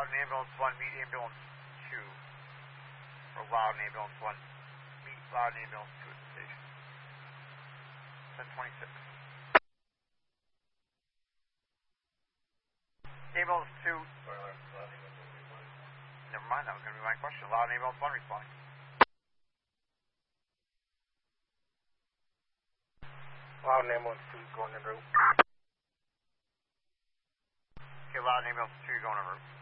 Loud and ambulance 1, meet ambulance 2. Or loud and ambulance 1, meet loud and ambulance 2 at the station. 1026. Ambulance 2. Never mind, that was going to be my question. Loud and ambulance 1 responding. Loud and ambulance 2 going en route. Okay, loud and ambulance 2 going en route.